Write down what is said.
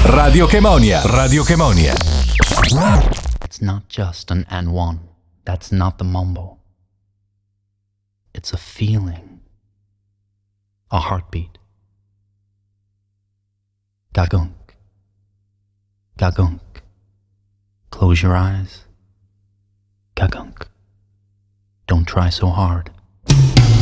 Radio Chemonia. Radio Chemonia. It's not just an N1. That's not the mumble. It's a feeling. A heartbeat. Gagunk. Gagunk. Close your eyes. Gagunk. Don't try so hard.